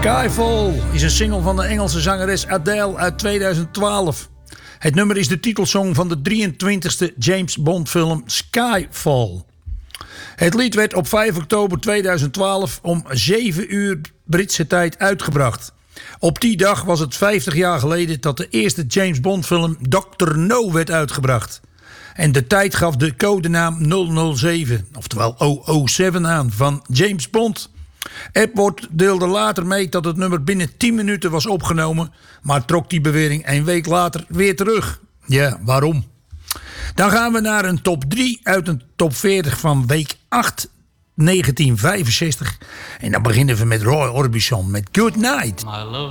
Skyfall is een single van de Engelse zangeres Adele uit 2012. Het nummer is de titelsong van de 23e James Bond film Skyfall. Het lied werd op 5 oktober 2012 om 7 uur Britse tijd uitgebracht. Op die dag was het 50 jaar geleden dat de eerste James Bond film Dr. No werd uitgebracht. En de tijd gaf de codenaam 007, oftewel 007 aan, van James Bond. Epworth deelde later mee dat het nummer binnen 10 minuten was opgenomen, maar trok die bewering een week later weer terug. Ja, waarom? Dan gaan we naar een top 3 uit een top 40 van week 8 1965. En dan beginnen we met Roy Orbison met Good Night.